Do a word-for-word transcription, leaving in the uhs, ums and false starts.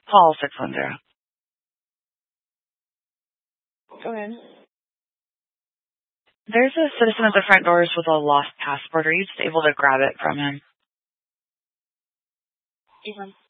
Paul six one zero. Go ahead. There's a citizen at the front doors with a lost passport. Are you just able to grab it from him? Even.